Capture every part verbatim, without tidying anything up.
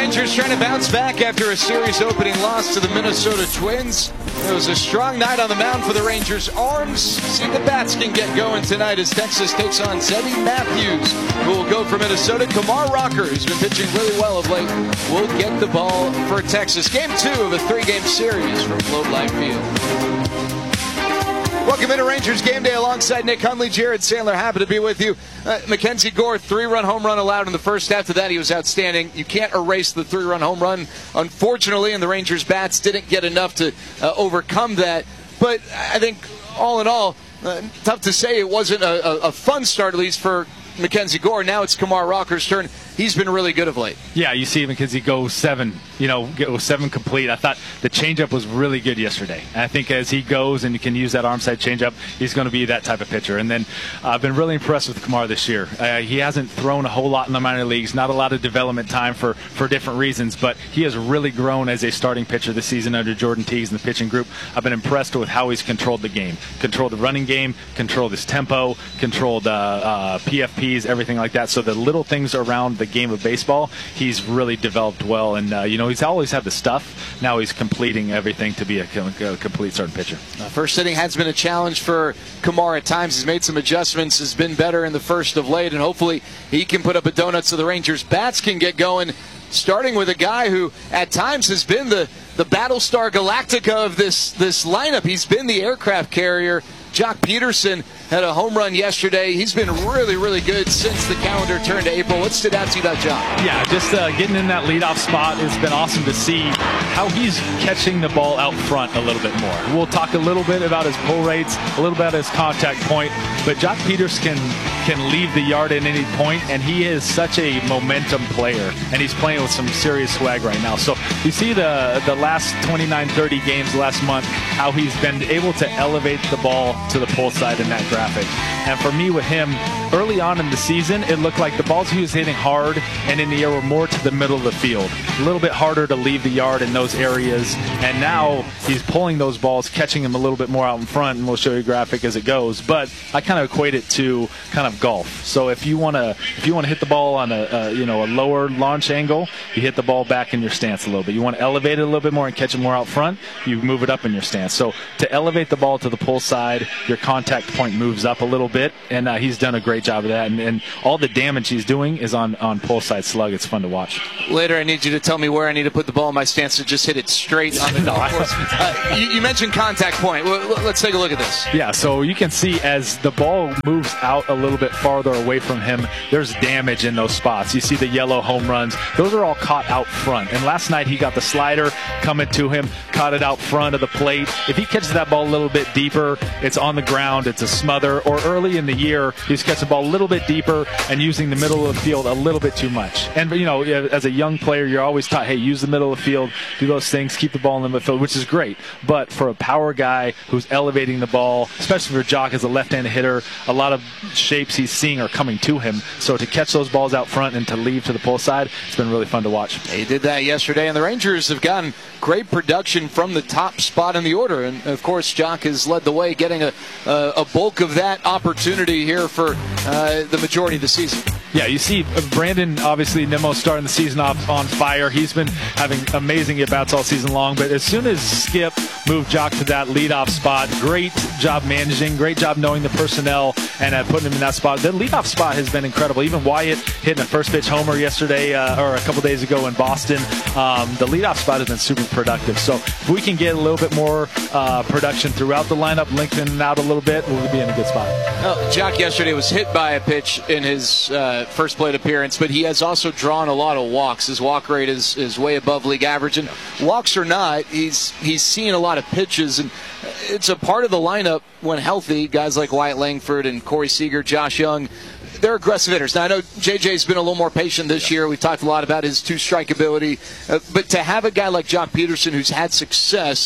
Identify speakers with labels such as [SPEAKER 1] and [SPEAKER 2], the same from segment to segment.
[SPEAKER 1] Rangers trying to bounce back after a series opening loss to the Minnesota Twins. It was a strong night on the mound for the Rangers. Arms, see the bats can get going tonight as Texas takes on Zebby Matthews, who will go for Minnesota. Kumar Rocker, who's been pitching really well of late, will get the ball for Texas. Game two of a three-game series from Globe Life Field. Welcome into Rangers Game Day alongside Nick Hundley. Jared Sandler, happy to be with you. Uh, Mackenzie Gore, three-run home run allowed in the first. After that, he was outstanding. You can't erase the three-run home run, unfortunately, and the Rangers' bats didn't get enough to uh, overcome that. But I think, all in all, uh, tough to say it wasn't a, a, a fun start, at least for Mackenzie Gore. Now it's Kumar Rocker's turn. He's been really good of late.
[SPEAKER 2] Yeah, you see Mackenzie go seven, you know, go seven complete. I thought the changeup was really good yesterday. And I think as he goes and you can use that arm side changeup, he's going to be that type of pitcher. And then uh, I've been really impressed with Kumar this year. Uh, he hasn't thrown a whole lot in the minor leagues, not a lot of development time for, for different reasons, but he has really grown as a starting pitcher this season under Jordan Teagues and the pitching group. I've been impressed with how he's controlled the game, controlled the running game, controlled his tempo, controlled uh, uh, P F Ps, everything like that. So the little things around the game of baseball, he's really developed well, and uh, you know, he's always had the stuff. Now he's completing everything to be a, a complete starting pitcher.
[SPEAKER 1] Uh, first inning has been a challenge for Kumar at times. He's made some adjustments, has been better in the first of late, and hopefully he can put up a donut so the Rangers bats can get going, starting with a guy who at times has been the, the Battlestar Galactica of this, this lineup. He's been the aircraft carrier. Joc Pederson had a home run yesterday. He's been really, really good since the calendar turned to April. What stood out to you about Joc?
[SPEAKER 2] Yeah, just uh, getting in that leadoff spot has been awesome to see how he's catching the ball out front a little bit more. We'll talk a little bit about his pull rates, a little bit about his contact point, but Joc Pederson can can leave the yard at any point, and he is such a momentum player, and he's playing with some serious swag right now. So you see the the last twenty-nine, thirty games last month, how he's been able to elevate the ball to the pull side in that graphic. And for me with him, early on in the season, it looked like the balls he was hitting hard and in the air were more to the middle of the field. A little bit harder to leave the yard in those areas. And now he's pulling those balls, catching them a little bit more out in front, and we'll show you a graphic as it goes. But I kind of equate it to kind of golf. So if you want to if you want to hit the ball on a, a you know a lower launch angle, you hit the ball back in your stance a little bit. You want to elevate it a little bit more and catch it more out front, you move it up in your stance. So to elevate the ball to the pull side, your contact point moves up a little bit, and uh, he's done a great job of that. And, and all the damage he's doing is on, on pull side slug. It's fun to watch.
[SPEAKER 1] Later, I need you to tell me where I need to put the ball in my stance to just hit it straight on the golf course. Uh, you, you mentioned contact point. Well, let's take a look at this.
[SPEAKER 2] Yeah, so you can see as the ball moves out a little bit farther away from him, there's damage in those spots. You see the yellow home runs. Those are all caught out front. And last night he got the slider coming to him, caught it out front of the plate. If he catches that ball a little bit deeper, it's on the ground, it's a smother. Or early in the year, he's catching the ball a little bit deeper and using the middle of the field a little bit too much. And, you know, as a young player, you're always taught, hey, use the middle of the field, do those things, keep the ball in the midfield, which is great. But for a power guy who's elevating the ball, especially for Joc as a left-handed hitter, a lot of shapes he's seeing are coming to him. So to catch those balls out front and to leave to the pull side, it's been really fun to watch.
[SPEAKER 1] He did that yesterday, and the Rangers have gotten great production from the top spot in the order. And, of course, Joc has led the way, getting a, a, a bulk of that opportunity here for uh, the majority of the season.
[SPEAKER 2] Yeah, you see Brandon, obviously, Nimmo starting the season off on fire. He's been having amazing at-bats all season long. But as soon as Skip moved Joc to that leadoff spot, great job managing, great job knowing the personnel and uh, putting him in that spot. The leadoff spot has been incredible. Even Wyatt hitting a first-pitch homer yesterday uh, or a couple days ago in Boston. Um, the leadoff spot has been super productive. So if we can get a little bit more uh, production throughout the lineup, lengthening out a little bit, we'll be in a good spot.
[SPEAKER 1] Well, Joc yesterday was hit by a pitch in his uh, first plate appearance, but he has also drawn a lot of walks. His walk rate is, is way above league average, and walks or not, he's he's seeing a lot of pitches, and it's a part of the lineup when healthy. Guys like Wyatt Langford and Corey Seager, Josh Young, they're aggressive hitters. Now, I know J J's been a little more patient this year. We've talked a lot about his two-strike ability, uh, but to have a guy like Joc Pederson who's had success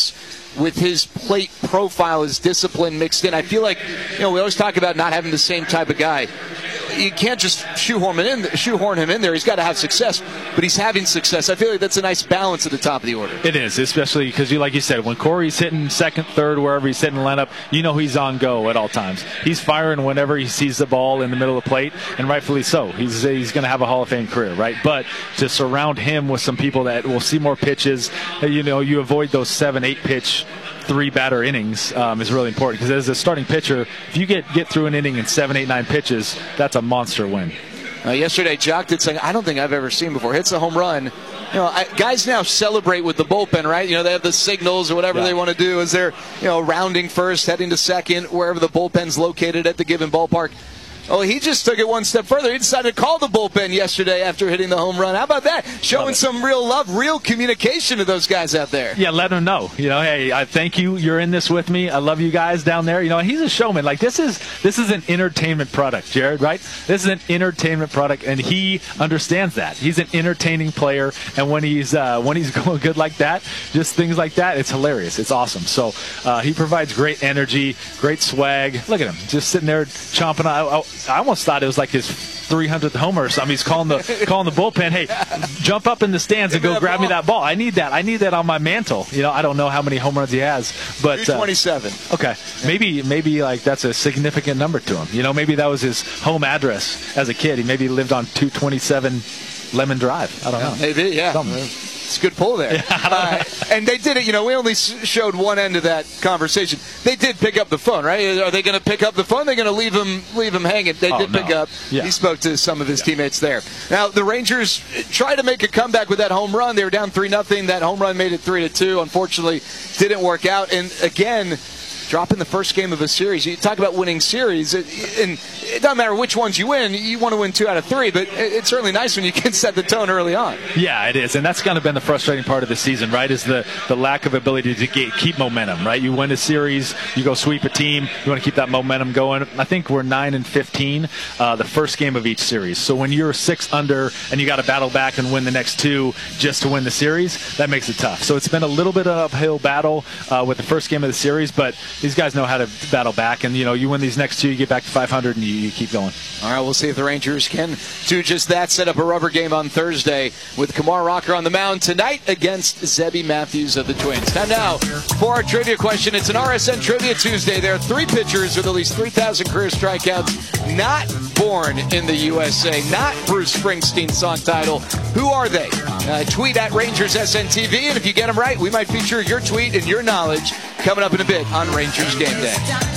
[SPEAKER 1] with his plate profile, his discipline mixed in. I feel like, you know, we always talk about not having the same type of guy. You can't just shoehorn him in, shoehorn him in there. He's got to have success, but he's having success. I feel like that's a nice balance at the top of the order.
[SPEAKER 2] It is, especially because, you, like you said, when Corey's hitting second, third, wherever he's hitting the lineup, you know he's on go at all times. He's firing whenever he sees the ball in the middle of the plate, and rightfully so. He's he's going to have a Hall of Fame career, right? But to surround him with some people that will see more pitches, you know, you avoid those seven, eight pitch three batter innings um, is really important, because as a starting pitcher, if you get get through an inning in seven, eight, nine pitches, that's a monster win.
[SPEAKER 1] Uh, yesterday, Jock did something I don't think I've ever seen before. Hits a home run. You know, I, guys now celebrate with the bullpen, right? You know, they have the signals or whatever yeah. they want to do as they're, you know, rounding first, heading to second, wherever the bullpen's located at the given ballpark. Oh, he just took it one step further. He decided to call the bullpen yesterday after hitting the home run. How about that? Showing some real love, real communication to those guys out there.
[SPEAKER 2] Yeah, let them know. You know, hey, I thank you. You're in this with me. I love you guys down there. You know, and he's a showman. Like, this is this is an entertainment product, Jared, right? This is an entertainment product, and he understands that. He's an entertaining player, and when he's uh, when he's going good like that, just things like that, it's hilarious. It's awesome. So uh, he provides great energy, great swag. Look at him, just sitting there chomping. I, I, I almost thought it was like his three hundredth homer or something. He's calling the calling the bullpen, hey, jump up in the stands and go grab me that ball. I need that. I need that on my mantle. You know, I don't know how many home runs he has, but
[SPEAKER 1] two twenty-seven.
[SPEAKER 2] Uh, okay, maybe maybe like that's a significant number to him. You know, maybe that was his home address as a kid. He maybe lived on two twenty-seven Lemon Drive. I don't
[SPEAKER 1] yeah,
[SPEAKER 2] know.
[SPEAKER 1] Maybe, yeah.
[SPEAKER 2] Something.
[SPEAKER 1] It's a good pull there. Yeah, uh, and they did it, you know, we only showed one end of that conversation. They did pick up the phone, right? Are they going to pick up the phone? They're going to leave him leave him hanging. They
[SPEAKER 2] oh,
[SPEAKER 1] did pick
[SPEAKER 2] no.
[SPEAKER 1] up.
[SPEAKER 2] Yeah.
[SPEAKER 1] He spoke to some of his
[SPEAKER 2] yeah.
[SPEAKER 1] teammates there. Now, the Rangers tried to make a comeback with that home run. They were down three nothing. That home run made it three to two. Unfortunately, didn't work out. And again, dropping the first game of a series. You talk about winning series, and it doesn't matter which ones you win. You want to win two out of three, but it's certainly nice when you can set the tone early on.
[SPEAKER 2] Yeah, it is, and that's kind of been the frustrating part of the season, right, is the, the lack of ability to get, keep momentum, right? You win a series, you go sweep a team, you want to keep that momentum going. I think we're nine and fifteen, uh, the first game of each series. So when you're six under and you got to battle back and win the next two just to win the series, that makes it tough. So it's been a little bit of an uphill battle uh, with the first game of the series, but these guys know how to battle back, and you know, you win these next two, you get back to five hundred, and you, you keep going.
[SPEAKER 1] All right, we'll see if the Rangers can do just that. Set up a rubber game on Thursday with Kumar Rocker on the mound tonight against Zebby Matthews of the Twins. Time now for our trivia question. It's an R S N Trivia Tuesday. There are three pitchers with at least three thousand career strikeouts not born in the U S A, not Bruce Springsteen's song title. Who are they? Uh, tweet at Rangers S N T V, and if you get them right, we might feature your tweet and your knowledge coming up in a bit on Rangers Game Day.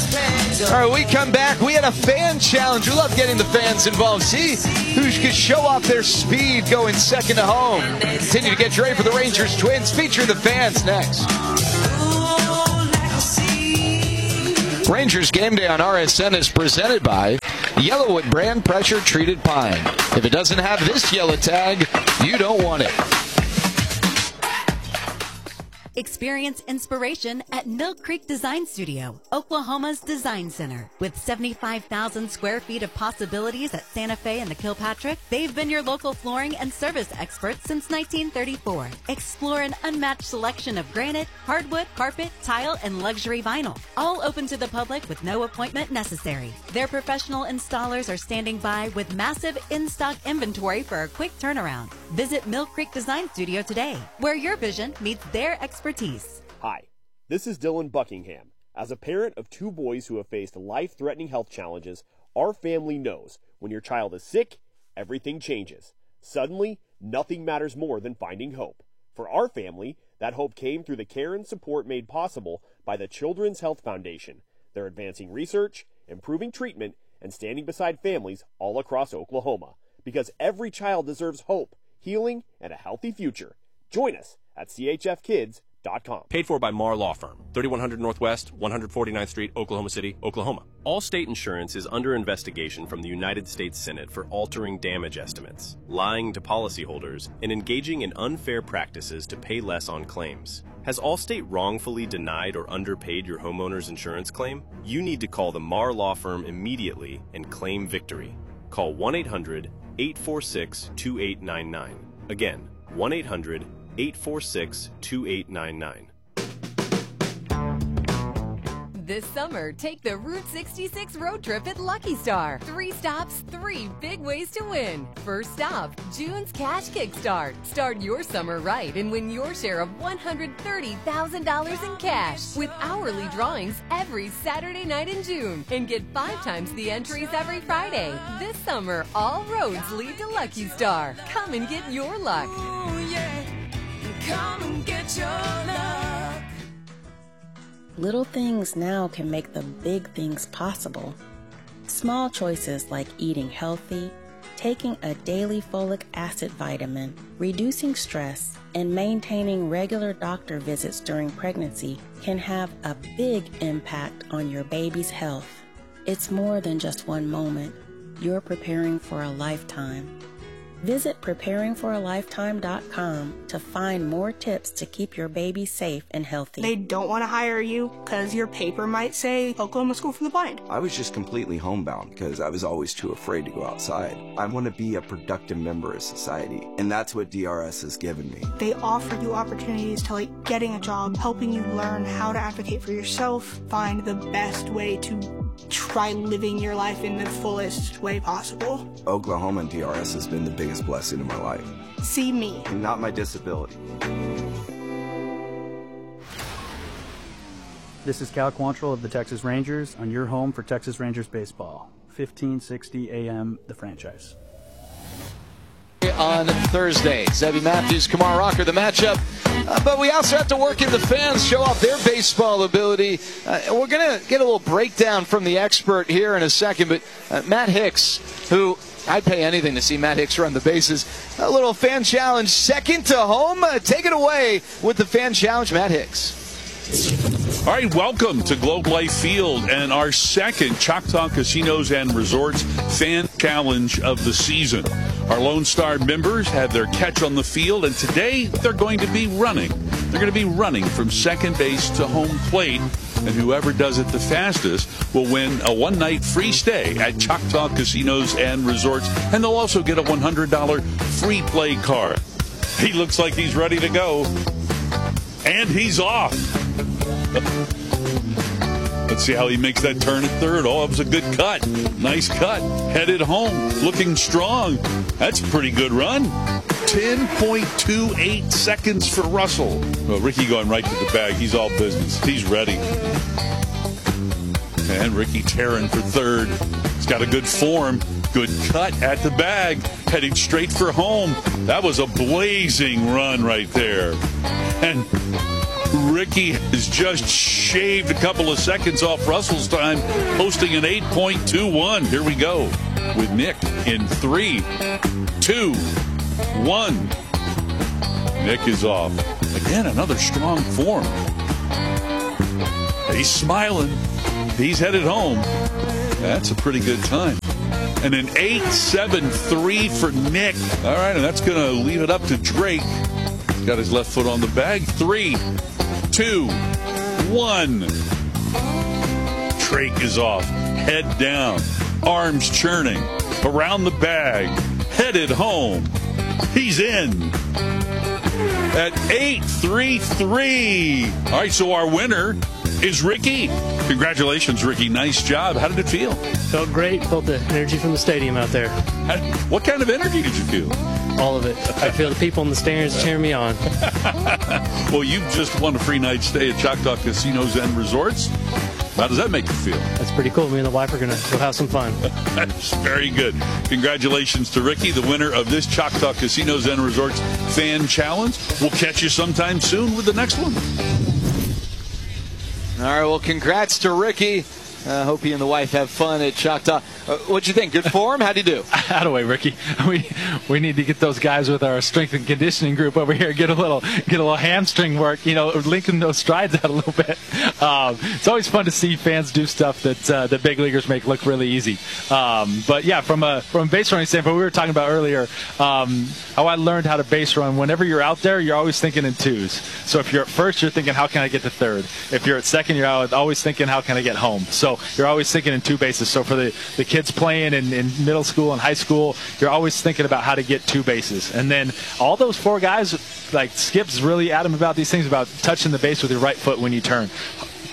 [SPEAKER 1] All right, we come back. We had a fan challenge. We love getting the fans involved. See who can show off their speed going second to home. Continue to get ready for the Rangers Twins. Feature the fans next. Rangers Game Day on R S N is presented by Yellowwood brand pressure treated pine. If it doesn't have this yellow tag, you don't want it.
[SPEAKER 3] Experience inspiration at Mill Creek Design Studio, Oklahoma's design center. With seventy-five thousand square feet of possibilities at Santa Fe and the Kilpatrick, they've been your local flooring and service experts since nineteen thirty-four. Explore an unmatched selection of granite, hardwood, carpet, tile, and luxury vinyl. All open to the public with no appointment necessary. Their professional installers are standing by with massive in-stock inventory for a quick turnaround. Visit Mill Creek Design Studio today, where your vision meets their expertise.
[SPEAKER 4] Hi, this is Dylan Buckingham. As a parent of two boys who have faced life-threatening health challenges, our family knows when your child is sick, everything changes. Suddenly, nothing matters more than finding hope. For our family, that hope came through the care and support made possible by the Children's Health Foundation. They're advancing research, improving treatment, and standing beside families all across Oklahoma. Because every child deserves hope, healing, and a healthy future. Join us at C H F kids dot com.
[SPEAKER 5] Paid for by Marr Law Firm, thirty-one hundred Northwest, one forty-ninth Street, Oklahoma City, Oklahoma. Allstate Insurance is under investigation from the United States Senate for altering damage estimates, lying to policyholders, and engaging in unfair practices to pay less on claims. Has Allstate wrongfully denied or underpaid your homeowner's insurance claim? You need to call the Marr Law Firm immediately and claim victory. Call one eight hundred, eight four six, two eight nine nine. Again, one eight hundred, eight four six, two eight nine nine.
[SPEAKER 6] This summer, take the Route sixty-six road trip at Lucky Star. Three stops, three big ways to win. First stop, June's Cash Kickstart. Start your summer right and win your share of one hundred thirty thousand dollars in cash with hourly drawings every Saturday night in June. And get five times the entries every Friday. This summer, all roads lead to Lucky Star. Come and get your luck.
[SPEAKER 7] Ooh, yeah. Come and get your luck.
[SPEAKER 8] Little things now can make the big things possible. Small choices like eating healthy, taking a daily folic acid vitamin, reducing stress, and maintaining regular doctor visits during pregnancy can have a big impact on your baby's health. It's more than just one moment. You're preparing for a lifetime. Visit preparing for a lifetime dot com to find more tips to keep your baby safe and healthy.
[SPEAKER 9] They don't want to hire you because your paper might say Oklahoma School for the Blind.
[SPEAKER 10] I was just completely homebound because I was always too afraid to go outside. I want to be a productive member of society, and that's what D R S has given me.
[SPEAKER 9] They offer you opportunities to like getting a job, helping you learn how to advocate for yourself, find the best way to try living your life in the fullest way possible.
[SPEAKER 10] Oklahoma and D R S has been the biggest blessing in my life.
[SPEAKER 9] See me.
[SPEAKER 10] And not my disability.
[SPEAKER 11] This is Cal Quantrill of the Texas Rangers on your home for Texas Rangers baseball. fifteen sixty A M, The Franchise.
[SPEAKER 1] On Thursday, Zebby Matthews, Kumar Rocker, the matchup. Uh, but we also have to work in the fans, show off their baseball ability. Uh, we're going to get a little breakdown from the expert here in a second. But uh, Matt Hicks, who I'd pay anything to see Matt Hicks run the bases. A little fan challenge, second to home. Uh, take it away with the fan challenge, Matt Hicks.
[SPEAKER 12] All right, welcome to Globe Life Field and our second Choctaw Casinos and Resorts Fan Challenge of the season. Our Lone Star members have their catch on the field, and today they're going to be running. They're going to be running from second base to home plate, and whoever does it the fastest will win a one-night free stay at Choctaw Casinos and Resorts, and they'll also get a one hundred dollars free play card. He looks like he's ready to go, and he's off. Let's see how he makes that turn at third. Oh, it was a good cut. Nice cut. Headed home. Looking strong. That's a pretty good run. ten point two eight seconds for Russell. Well, Ricky going right to the bag. He's all business. He's ready. And Ricky tearing for third. He's got a good form. Good cut at the bag. Heading straight for home. That was a blazing run right there. And Ricky has just shaved a couple of seconds off Russell's time, posting an eight point two one. Here we go with Nick in three, two, one. Nick is off. Again, another strong form. He's smiling. He's headed home. That's a pretty good time. And an eight seven three for Nick. All right, and that's going to leave it up to Drake. He's got his left foot on the bag. Three, two, one. Drake is off. Head down. Arms churning. Around the bag. Headed home. He's in. At eight three three. All right, so our winner is Ricky. Congratulations, Ricky. Nice job. How did it feel?
[SPEAKER 13] Felt great. Felt the energy from the stadium out there.
[SPEAKER 12] How, what kind of energy did you feel?
[SPEAKER 13] All of it. I feel the people in the stands cheering me on.
[SPEAKER 12] Well, you've just won a free night stay at Choctaw Casinos and Resorts. How does that make you feel?
[SPEAKER 13] That's pretty cool. Me and the wife are going to go have some fun.
[SPEAKER 12] That's very good. Congratulations to Ricky, the winner of this Choctaw Casinos and Resorts Fan Challenge. We'll catch you sometime soon with the next one.
[SPEAKER 1] All right, well, congrats to Ricky. I uh, hope he and the wife have fun at Choctaw. Uh, what'd you think? Good form? How'd you do?
[SPEAKER 2] Out of the way, Ricky. We we need to get those guys with our strength and conditioning group over here. Get a little get a little hamstring work. You know, linking those strides out a little bit. Um, it's always fun to see fans do stuff that uh, the big leaguers make look really easy. Um, but yeah, from a from a base running standpoint, we were talking about earlier um, how I learned how to base run. Whenever you're out there, you're always thinking in twos. So if you're at first, you're thinking, how can I get to third? If you're at second, you're always thinking, how can I get home? So you're always thinking in two bases. So for the, the kids playing in, in middle school and high school, you're always thinking about how to get two bases. And then all those four guys, like Skip's really adamant about these things, about touching the base with your right foot when you turn.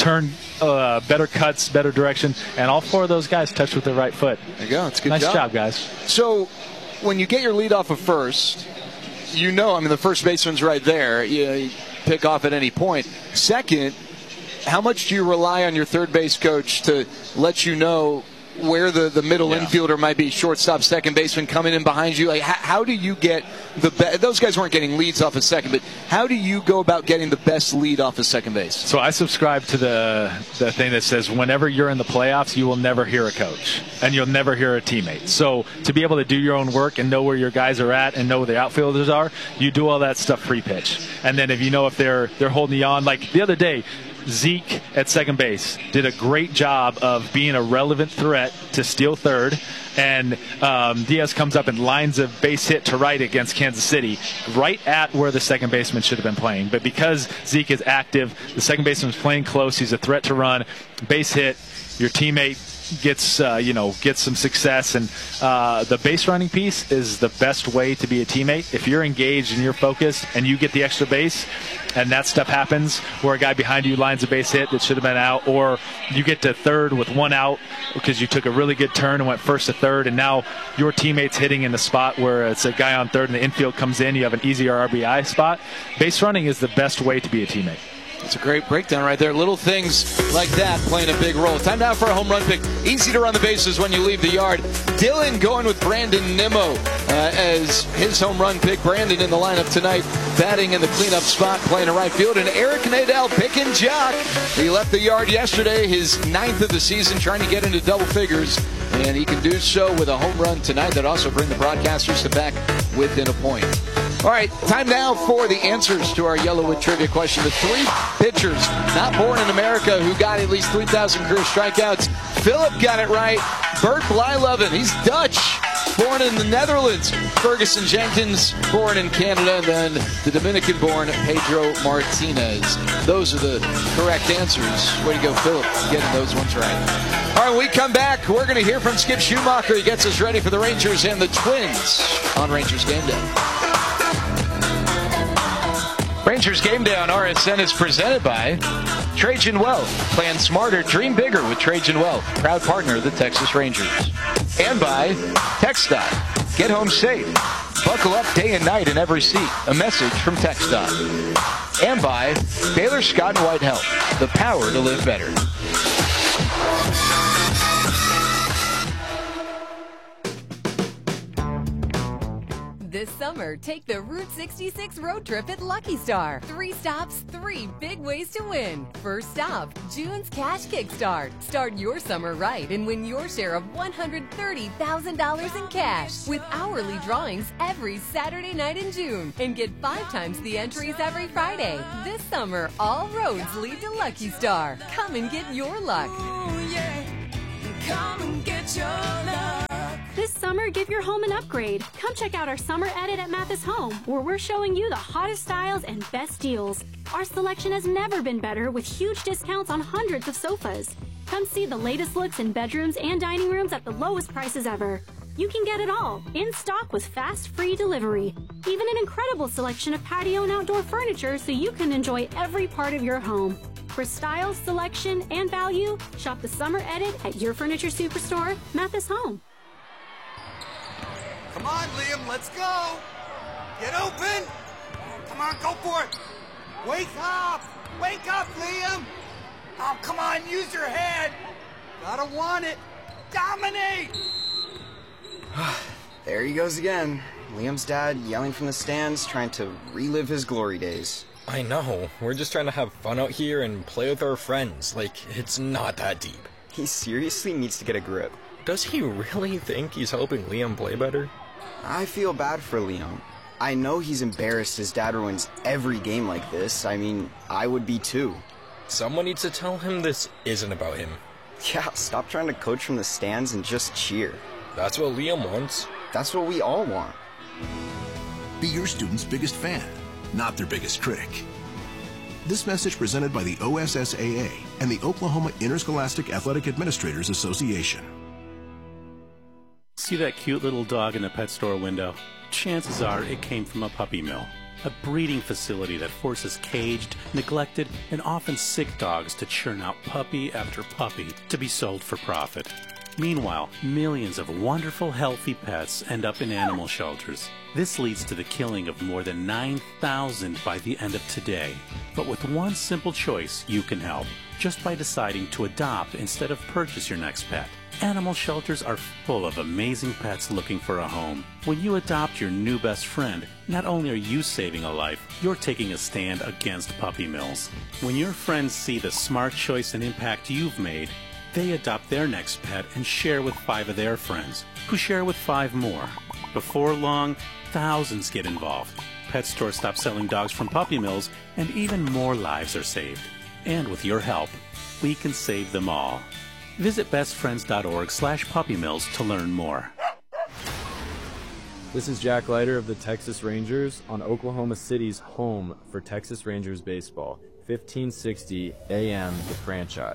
[SPEAKER 2] turn, uh, better cuts, better direction, and all four of those guys touched with their right foot.
[SPEAKER 1] There you go. It's a good
[SPEAKER 2] nice
[SPEAKER 1] job.
[SPEAKER 2] job, guys.
[SPEAKER 1] So when you get your lead off of first, you know, I mean, the first baseman's right there. You, you pick off at any point. Second, how much do you rely on your third base coach to let you know where the, the middle yeah. infielder might be, shortstop, second baseman coming in behind you? Like, how, how do you get the best? Those guys weren't getting leads off of second, but how do you go about getting the best lead off of second base?
[SPEAKER 2] So I subscribe to the the thing that says whenever you're in the playoffs, you will never hear a coach and you'll never hear a teammate. So to be able to do your own work and know where your guys are at and know where the outfielders are, you do all that stuff pre-pitch. And then if you know if they're they're holding you on, like the other day, Zeke at second base did a great job of being a relevant threat to steal third, and um, Diaz comes up and lines a base hit to right against Kansas City, right at where the second baseman should have been playing. But because Zeke is active, the second baseman's playing close, he's a threat to run, base hit, your teammate gets uh, you know gets some success, and uh, the base running piece is the best way to be a teammate. If you're engaged and you're focused and you get the extra base and that stuff happens where a guy behind you lines a base hit that should have been out, or you get to third with one out because you took a really good turn and went first to third, and now your teammate's hitting in the spot where it's a guy on third and the infield comes in, you have an easier R B I spot. Base running is the best way to be a teammate.
[SPEAKER 1] It's a great breakdown right there. Little things like that playing a big role. Time now for a home run pick. Easy to run the bases when you leave the yard. Dylan going with Brandon Nimmo uh, as his home run pick. Brandon in the lineup tonight, batting in the cleanup spot, playing a right field. And Eric Nadel picking Jock. He left the yard yesterday, his ninth of the season, trying to get into double figures. And he can do so with a home run tonight that also bring the broadcasters to back within a point. All right, time now for the answers to our Yellowwood trivia question. The three pitchers not born in America who got at least three thousand career strikeouts. Philip got it right. Bert Blyleven, he's Dutch, born in the Netherlands. Ferguson Jenkins, born in Canada. And then the Dominican-born Pedro Martinez. Those are the correct answers. Way to go, Philip, getting those ones right. All right, when we come back, we're going to hear from Skip Schumacher. He gets us ready for the Rangers and the Twins on Rangers Game Day. Rangers Game Day on R S N is presented by Trajan Wealth. Plan smarter, dream bigger with Trajan Wealth, proud partner of the Texas Rangers. And by TxDOT. Get home safe. Buckle up day and night in every seat. A message from TxDOT. And by Baylor Scott and White Health, the power to live better.
[SPEAKER 6] This summer, take the Route sixty-six road trip at Lucky Star. Three stops, three big ways to win. First stop, June's Cash Kickstart. Start your summer right and win your share of one hundred thirty thousand dollars in cash with hourly drawings every Saturday night in June. And get five times the entries every Friday. This summer, all roads lead to Lucky Star. Come and get your luck.
[SPEAKER 7] Ooh, yeah. Come and get your luck.
[SPEAKER 14] This summer, give your home an upgrade. Come check out our summer edit at Mathis Home, where we're showing you the hottest styles and best deals. Our selection has never been better with huge discounts on hundreds of sofas. Come see the latest looks in bedrooms and dining rooms at the lowest prices ever. You can get it all, in stock with fast, free delivery. Even an incredible selection of patio and outdoor furniture so you can enjoy every part of your home. For style, selection, and value, shop the summer edit at your furniture superstore, Mathis Home.
[SPEAKER 15] Come on, Liam, let's go! Get open! Come on, go for it! Wake up! Wake up, Liam! Oh, come on, use your head! Gotta want it! Dominate!
[SPEAKER 16] There he goes again. Liam's dad yelling from the stands, trying to relive his glory days.
[SPEAKER 17] I know. We're just trying to have fun out here and play with our friends. Like, it's not that deep.
[SPEAKER 16] He seriously needs to get a grip.
[SPEAKER 17] Does he really think he's helping Liam play better?
[SPEAKER 16] I feel bad for Liam. I know he's embarrassed his dad ruins every game like this. I mean, I would be too.
[SPEAKER 17] Someone needs to tell him this isn't about him.
[SPEAKER 16] Yeah, stop trying to coach from the stands and just cheer.
[SPEAKER 17] That's what Liam wants.
[SPEAKER 16] That's what we all want.
[SPEAKER 18] Be your student's biggest fan, not their biggest critic. This message presented by the O S S A A and the Oklahoma Interscholastic Athletic Administrators Association.
[SPEAKER 19] See that cute little dog in the pet store window? Chances are it came from a puppy mill. a breeding facility that forces caged, neglected, and often sick dogs to churn out puppy after puppy to be sold for profit. Meanwhile, millions of wonderful, healthy pets end up in animal shelters. This leads to the killing of more than nine thousand by the end of today. But with one simple choice, you can help, just by deciding to adopt instead of purchase your next pet. Animal shelters are full of amazing pets looking for a home. When you adopt your new best friend, not only are you saving a life, you're taking a stand against puppy mills. When your friends see the smart choice and impact you've made, they adopt their next pet and share with five of their friends, who share with five more. Before long, thousands get involved. Pet stores stop selling dogs from puppy mills, and even more lives are saved. And with your help, we can save them all. Visit bestfriends.org slash puppy mills to learn more.
[SPEAKER 20] This is Jack Leiter of the Texas Rangers on Oklahoma City's home for Texas Rangers baseball. fifteen sixty A M The Franchise.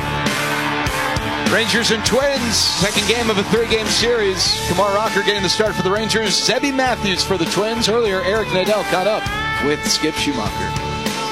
[SPEAKER 1] Rangers and Twins, second game of a three-game series. Kumar Rocker getting the start for the Rangers. Zebby Matthews for the Twins. Earlier, Eric Nadel caught up with Skip Schumacher.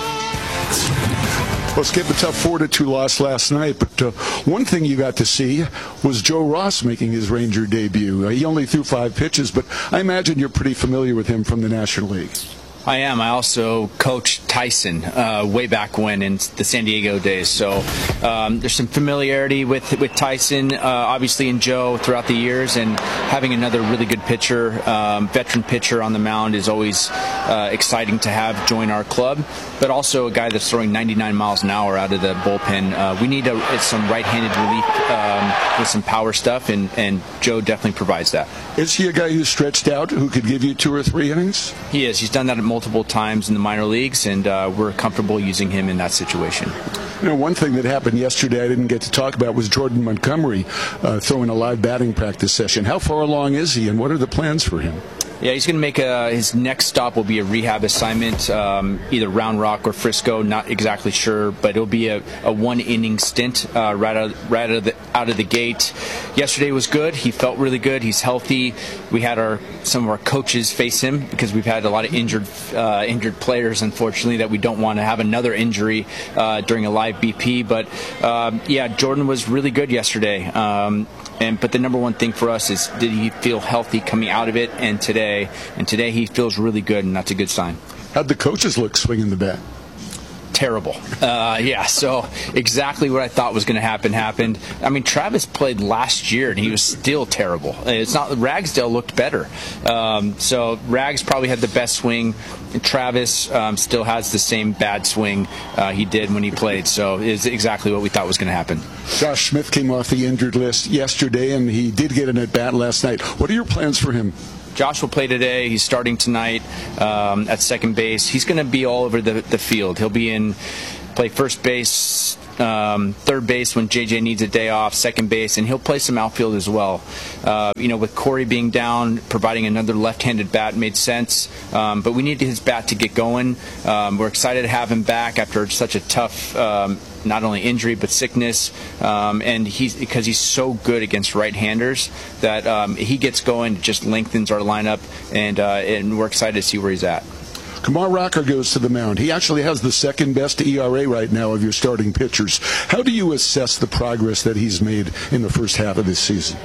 [SPEAKER 21] Well, Skip, a tough four to two loss last night, but uh, one thing you got to see was Joe Ross making his Ranger debut. Uh, he only threw five pitches, but I imagine you're pretty familiar with him from the National League.
[SPEAKER 22] I am. I also coached Tyson uh, way back when in the San Diego days. So um, there's some familiarity with with Tyson, uh, obviously, and Joe throughout the years. And having another really good pitcher, um, veteran pitcher on the mound is always uh, exciting to have join our club. But also a guy that's throwing ninety-nine miles an hour out of the bullpen. Uh, we need a, some right-handed relief um, with some power stuff, and, and Joe definitely provides that.
[SPEAKER 21] Is he a guy who's stretched out, who could give you two or three innings?
[SPEAKER 22] He is. He's done that at multiple times in the minor leagues, and uh, we're comfortable using him in that situation.
[SPEAKER 21] You know, one thing that happened yesterday I didn't get to talk about was Jordan Montgomery uh, throwing a live batting practice session. How far along is he, and what are the plans for him?
[SPEAKER 22] Yeah, he's going to make a, his next stop will be a rehab assignment, um, either Round Rock or Frisco, not exactly sure, but it'll be a, a one-inning stint uh, right, out, right out, of the, out of the gate. Yesterday was good. He felt really good. He's healthy. We had our some of our coaches face him because we've had a lot of injured uh, injured players, unfortunately, that we don't want to have another injury uh, during a live B P. But, um, yeah, Jordan was really good yesterday. Um, And but the number one thing for us is, did he feel healthy coming out of it? And today, and today he feels really good, and that's a good sign.
[SPEAKER 21] How'd the coaches look swinging the bat?
[SPEAKER 22] Terrible. Uh, yeah, so exactly what I thought was going to happen happened. I mean, Travis played last year, and he was still terrible. It's not Ragsdale looked better. Um, so Rags probably had the best swing. Travis um, still has the same bad swing uh, he did when he played. So it's exactly what we thought was going to happen.
[SPEAKER 21] Josh Smith came off the injured list yesterday, and he did get an at-bat last night. What are your plans for him?
[SPEAKER 22] Josh will play today. He's starting tonight um, at second base. He's going to be all over the, the field. He'll be in, play first base, um, third base when J J needs a day off, second base, and he'll play some outfield as well. Uh, you know, with Corey being down, providing another left-handed bat made sense, um, but we needed his bat to get going. Um, we're excited to have him back after such a tough um, not only injury but sickness, um, and he's because he's so good against right-handers that um, he gets going, it just lengthens our lineup, and uh, and we're excited to see where he's at.
[SPEAKER 21] Kumar Rocker goes to the mound. He actually has the second best E R A right now of your starting pitchers. How do you assess the progress that he's made in the first half of this season?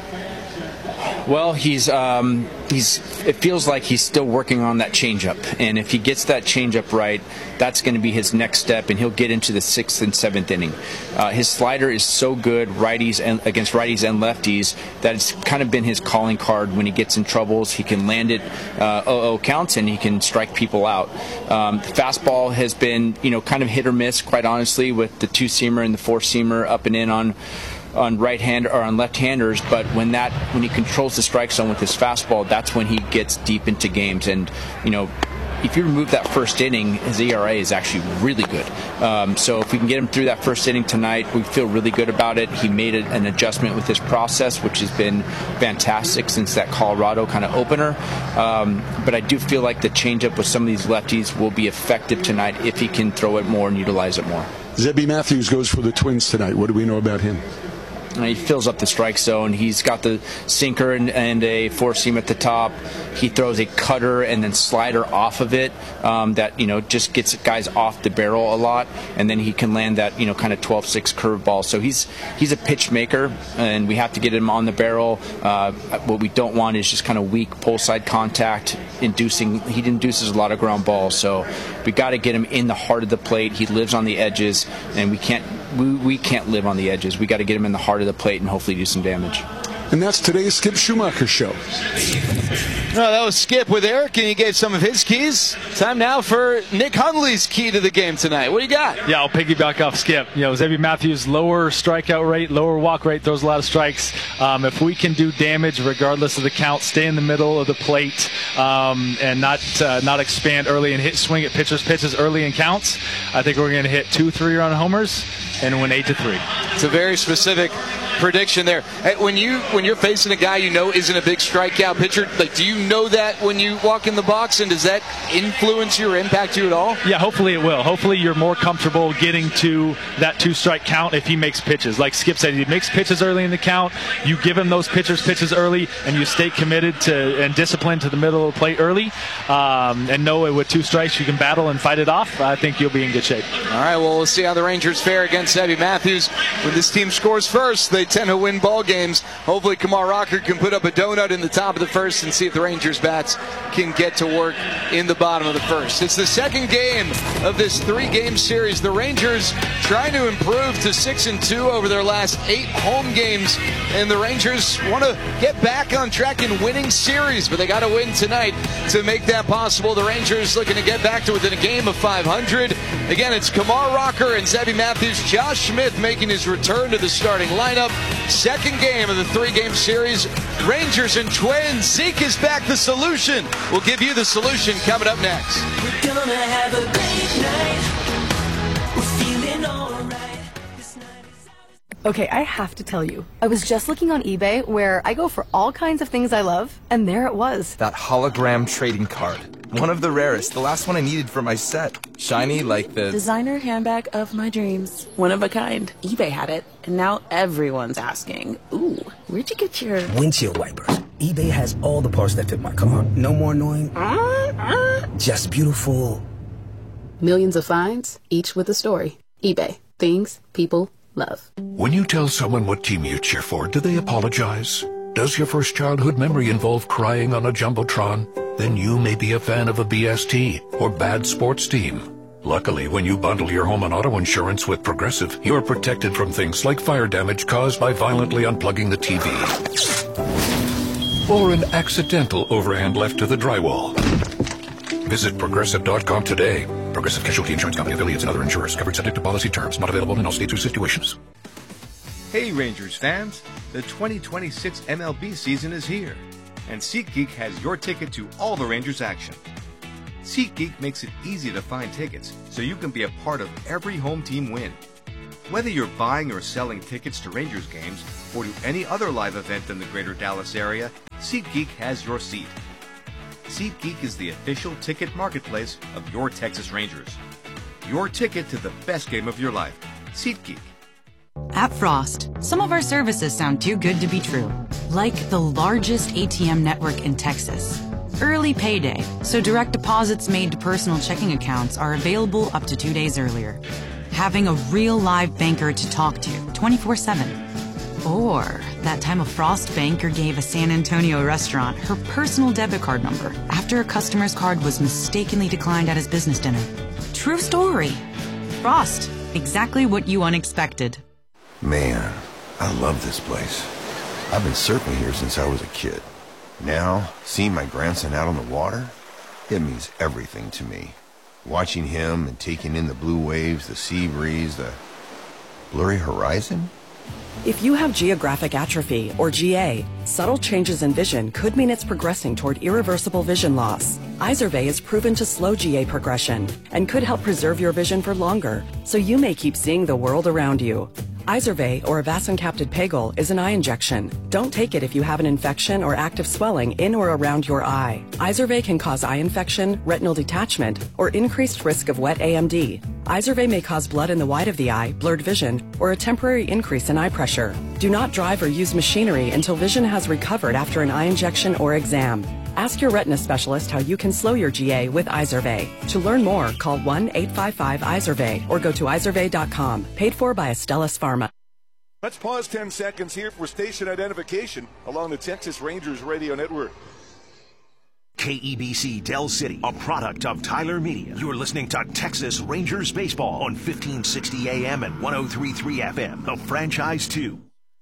[SPEAKER 22] Well, he's um, he's. It feels like he's still working on that changeup, and if he gets that changeup right, that's going to be his next step, and he'll get into the sixth and seventh inning. Uh, his slider is so good, righties and against righties and lefties, that it's kind of been his calling card. When he gets in troubles, he can land it uh, oh oh counts, and he can strike people out. Um, the fastball has been, you know, kind of hit or miss, quite honestly, with the two-seamer and the four-seamer up and in on. on right hand or on left-handers, but when that when he controls the strike zone with his fastball, that's when he gets deep into games. And you know, if you remove that first inning, his E R A is actually really good. Um, so if we can get him through that first inning tonight, we feel really good about it. He made a, an adjustment with his process, which has been fantastic since that Colorado kind of opener. Um, but I do feel like the changeup with some of these lefties will be effective tonight if he can throw it more and utilize it more.
[SPEAKER 21] Zebby Matthews goes for the Twins tonight. What do we know about him?
[SPEAKER 22] He fills up the strike zone. He's got the sinker and, and a four seam at the top. He throws a cutter and then slider off of it um, that, you know, just gets guys off the barrel a lot. And then he can land that, you know, kind of twelve six curveball. So he's he's a pitch maker, and we have to get him on the barrel. Uh, what we don't want is just kind of weak pull side contact, inducing. He induces a lot of ground balls. So we got to get him in the heart of the plate. He lives on the edges, and we can't we, we can't live on the edges. We got to get him in the heart of the plate and hopefully do some damage.
[SPEAKER 21] And that's today's Skip Schumacher Show.
[SPEAKER 1] No, that was Skip with Eric, and he gave some of his keys. Time now for Nick Hundley's key to the game tonight. What do you got?
[SPEAKER 2] Yeah, I'll piggyback off Skip. You know, Zebby Matthews, lower strikeout rate, lower walk rate, throws a lot of strikes. Um, if we can do damage regardless of the count, stay in the middle of the plate, um, and not uh, not expand early and hit swing at pitchers' pitches early in counts, I think we're going to hit two three-run homers and win eight to three.
[SPEAKER 1] It's a very specific prediction there. When you when you're facing a guy you know isn't a big strikeout pitcher, like, do you know that when you walk in the box, and does that influence you or impact you at all?
[SPEAKER 2] Yeah, hopefully it will. Hopefully you're more comfortable getting to that two-strike count if he makes pitches. Like Skip said, he makes pitches early in the count. You give him those pitchers pitches early, and you stay committed to and disciplined to the middle of the plate early, um, and know with two strikes you can battle and fight it off. I think you'll be in good shape.
[SPEAKER 1] All right, well, we'll see how the Rangers fare against Zebby Matthews. When this team scores first, they tend to win ball games. Hopefully Kumar Rocker can put up a donut in the top of the first and see if the Rangers bats can get to work in the bottom of the first. It's the second game of this three-game series. The Rangers trying to improve to six and two over their last eight home games, and the Rangers want to get back on track in winning series, but they got to win tonight to make that possible. The Rangers looking to get back to within a game of five hundred. Again, it's Kumar Rocker and Zebby Matthews. Josh Smith making his return to the starting lineup. Second game of the three-game series. Rangers and Twins. Zeke is back. The solution. We'll give you the solution coming up next.
[SPEAKER 7] We're gonna have a great night. We're feeling alright.
[SPEAKER 3] Okay, I have to tell you, I was just looking on eBay where I go for all kinds of things I love, and there it was.
[SPEAKER 4] That hologram trading card. One of the rarest, the last one I needed for my set. Shiny like the...
[SPEAKER 8] Designer handbag of my dreams. One of a kind. eBay had it, and now everyone's asking, ooh, where'd you get your...
[SPEAKER 23] Windshield wipers. eBay has all the parts that fit my car. No more annoying... Just beautiful.
[SPEAKER 24] Millions of finds, each with a story. eBay. Things people love.
[SPEAKER 18] When you tell someone what team you cheer for, do they apologize? Does your first childhood memory involve crying on a Jumbotron? Then you may be a fan of a B S T or bad sports team. Luckily, when you bundle your home and auto insurance with Progressive, you're protected from things like fire damage caused by violently unplugging the T V. Or an accidental overhand left to the drywall. Visit Progressive dot com today. Progressive Casualty Insurance Company affiliates and other insurers. Covered subject to policy terms. Not available in all states or situations.
[SPEAKER 25] Hey Rangers fans, the twenty twenty-six M L B season is here, and SeatGeek has your ticket to all the Rangers action. SeatGeek makes it easy to find tickets so you can be a part of every home team win. Whether you're buying or selling tickets to Rangers games or to any other live event in the greater Dallas area, SeatGeek has your seat. SeatGeek is the official ticket marketplace of your Texas Rangers. Your ticket to the best game of your life. SeatGeek.
[SPEAKER 26] At Frost, some of our services sound too good to be true. Like the largest A T M network in Texas. Early payday, so direct deposits made to personal checking accounts are available up to two days earlier. Having a real live banker to talk to twenty-four seven. Or that time a Frost banker gave a San Antonio restaurant her personal debit card number after a customer's card was mistakenly declined at his business dinner. True story. Frost, exactly what you unexpected.
[SPEAKER 27] Man, I love this place. I've been surfing here since I was a kid. Now, seeing my grandson out on the water, it means everything to me. Watching him and taking in the blue waves, the sea breeze, the blurry horizon.
[SPEAKER 28] If you have geographic atrophy, or G A, subtle changes in vision could mean it's progressing toward irreversible vision loss. Izervay is proven to slow G A progression and could help preserve your vision for longer, so you may keep seeing the world around you. Izervay, or avacincaptad pegol, is an eye injection. Don't take it if you have an infection or active swelling in or around your eye. Izervay can cause eye infection, retinal detachment, or increased risk of wet A M D. Izervay may cause blood in the white of the eye, blurred vision, or a temporary increase in eye pressure. Do not drive or use machinery until vision has recovered after an eye injection or exam. Ask your retina specialist how you can slow your G A with Izervay. To learn more, call one eight five five Izervay or go to izervay dot com. Paid for by Astellas Pharma.
[SPEAKER 21] Let's pause ten seconds here for station identification along the Texas Rangers radio network.
[SPEAKER 5] K E B C Del City, a product of Tyler Media. You're listening to Texas Rangers Baseball on fifteen sixty A M and one oh three point three F M, the franchise two.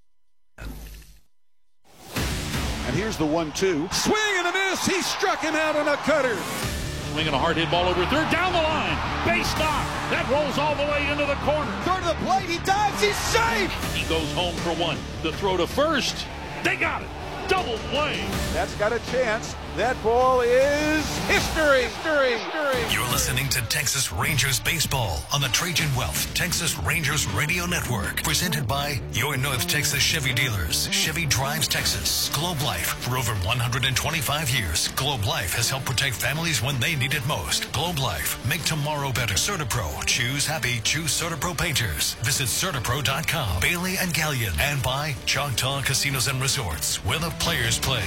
[SPEAKER 21] And here's the one two. Swing and a miss. He struck him out on a cutter.
[SPEAKER 6] Swinging a hard hit ball over third, down the line. Base knock. That rolls all the way into the corner.
[SPEAKER 15] Third to the plate. He dives. He's safe.
[SPEAKER 6] He goes home for one. The throw to first. They got it. Double play.
[SPEAKER 21] That's got a chance. That ball is history. History. History.
[SPEAKER 9] You're listening to Texas Rangers Baseball on the Trajan Wealth Texas Rangers Radio Network. Presented by your North Texas Chevy dealers. Chevy drives Texas. Globe Life. For over one hundred twenty-five years, Globe Life has helped protect families when they need it most. Globe Life. Make tomorrow better. CertaPro. Choose happy. Choose CertaPro painters. Visit Certapro dot com. Bailey and Gallion. And by Choctaw Casinos and Resorts, where the players play.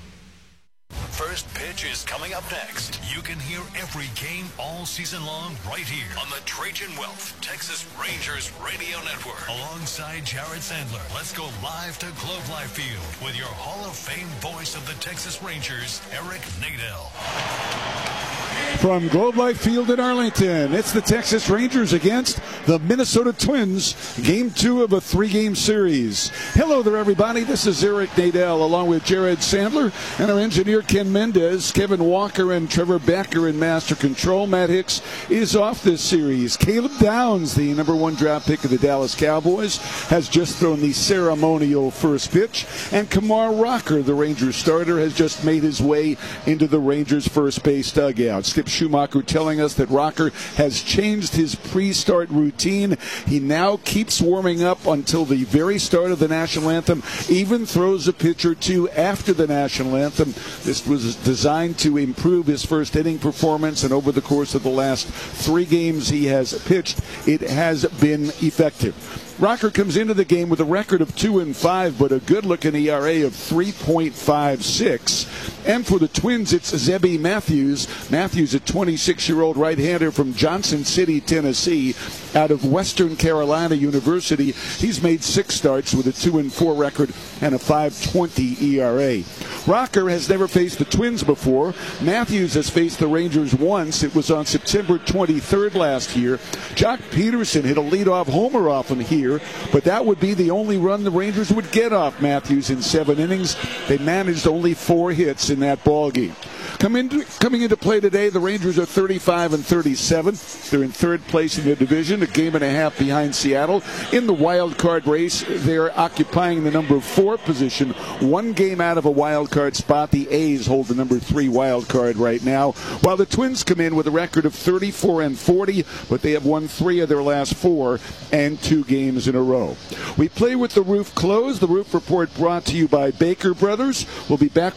[SPEAKER 9] First pitch is coming up next. You can hear every game all season long right here on the Trajan Wealth Texas Rangers Radio Network. Alongside Jared Sandler, let's go live to Globe Life Field with your Hall of Fame voice of the Texas Rangers, Eric Nadel.
[SPEAKER 21] From Globe Life Field in Arlington, it's the Texas Rangers against the Minnesota Twins, game two of a three-game series. Hello there, everybody. This is Eric Nadel, along with Jared Sandler and our engineer, Ken Mendez. Kevin Walker and Trevor Becker in Master Control. Matt Hicks is off this series. Caleb Downs, the number one draft pick of the Dallas Cowboys, has just thrown the ceremonial first pitch. And Kumar Rocker, the Rangers starter, has just made his way into the Rangers first base dugout. Skip Schumacher telling us that Rocker has changed his pre-start routine. He now keeps warming up until the very start of the national anthem, even throws a pitch or two after the national anthem. This was designed to improve his first inning performance, and over the course of the last three games he has pitched, it has been effective. Rocker comes into the game with a record of two and five, but a good-looking E R A of three point five six. And for the Twins, it's Zebby Matthews. Matthews, a twenty-six-year-old right-hander from Johnson City, Tennessee, out of Western Carolina University. He's made six starts with a two and four record and a five twenty E R A. Rocker has never faced the Twins before. Matthews has faced the Rangers once. It was on September twenty-third last year. Jock Peterson hit a leadoff homer off him here, but that would be the only run the Rangers would get off Matthews in seven innings. They managed only four hits in that ballgame. Come into, coming into play today, the Rangers are thirty-five and thirty-seven. They're in third place in the division, a game and a half behind Seattle. In the wild card race, they're occupying the number four position, one game out of a wild card spot. The A's hold the number three wild card right now, while the Twins come in with a record of thirty-four and forty, but they have won three of their last four and two games in a row. We play with the roof closed. The Roof Report brought to you by Baker Brothers. We'll be back